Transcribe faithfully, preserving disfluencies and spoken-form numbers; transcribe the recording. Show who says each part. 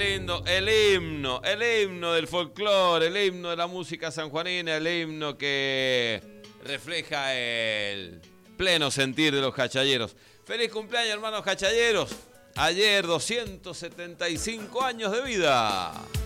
Speaker 1: lindo, el himno, el himno del folclore, el himno de la música sanjuanina, el himno que refleja el pleno sentir de los cachalleros. ¡Feliz cumpleaños, hermanos cachalleros! Ayer, doscientos setenta y cinco años de vida.